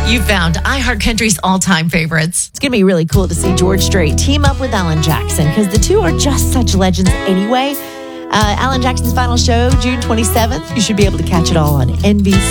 You found iHeartCountry's all-time favorites. It's going to be really cool to see George Strait team up with Alan Jackson because the two are just such legends anyway. Alan Jackson's final show, June 27th. You should be able to catch it all on NBC.